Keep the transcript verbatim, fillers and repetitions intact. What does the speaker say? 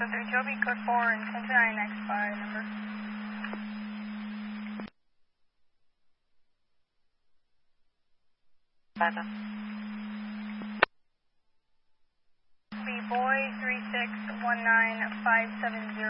Echo three, Joby, code four, and ten to nine X five, number. Plaza. B boy three six one nine five seven